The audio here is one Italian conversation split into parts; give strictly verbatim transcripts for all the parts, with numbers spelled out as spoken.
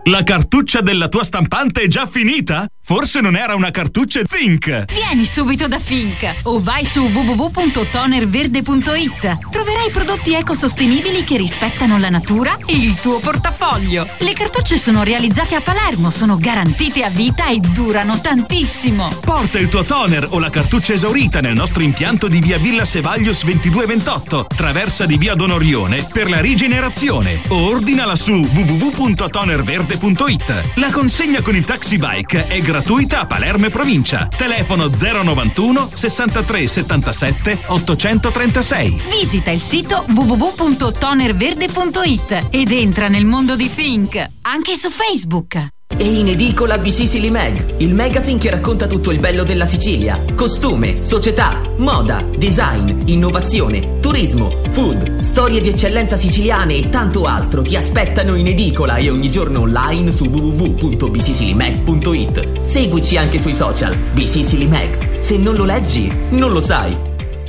La cartuccia della tua stampante è già finita? Forse non era una cartuccia Think! Vieni subito da Think o vai su w w w punto toner verde punto i t. Troverai prodotti ecosostenibili che rispettano la natura e il tuo portafoglio. Le cartucce sono realizzate a Palermo, sono garantite a vita e durano tantissimo. Porta il tuo toner o la cartuccia esaurita nel nostro impianto di via Villa Sevaglius ventidue ventotto, traversa di via Donorione per la rigenerazione, o ordinala su w w w punto toner verde punto i t. La consegna con il taxi bike è gratuita a Palermo e provincia. Telefono zero novantuno sessantatré settantasette ottocentotrentasei. Visita il sito w w w punto toner verde punto i t ed entra nel mondo di Think anche su Facebook. E in edicola B Sicily Mag, il magazine che racconta tutto il bello della Sicilia. Costume, società, moda, design, innovazione, turismo, food, storie di eccellenza siciliane e tanto altro ti aspettano in edicola e ogni giorno online su w w w punto b sicily mag punto i t. Seguici anche sui social. B Sicily Mag. Se non lo leggi, non lo sai.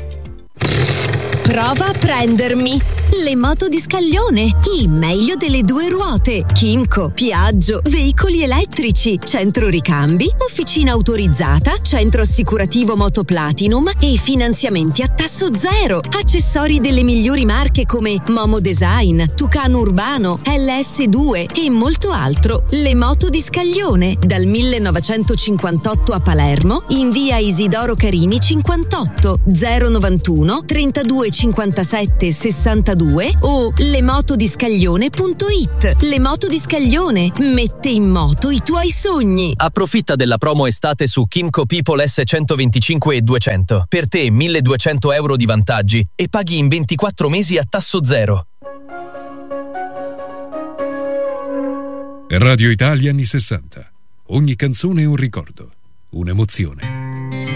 Prova a prendermi. Le moto di scaglione, il meglio delle due ruote. Kimco, Piaggio, veicoli elettrici, centro ricambi, officina autorizzata, centro assicurativo Moto Platinum e finanziamenti a tasso zero. Accessori delle migliori marche come Momo Design, Tucano Urbano, L S due e molto altro. Le moto di scaglione, dal millenovecentocinquantotto a Palermo, in via Isidoro Carini cinquantotto, zero novantuno trentadue cinquantasette sessantadue o lemotodiscaglione punto i t. Le moto di Scaglione, mette in moto i tuoi sogni. Approfitta della promo estate su Kimco People S centoventicinque e duecento. Per te milleduecento euro di vantaggi e paghi in ventiquattro mesi a tasso zero. Radio Italia anni sessanta. Ogni canzone è un ricordo, un'emozione.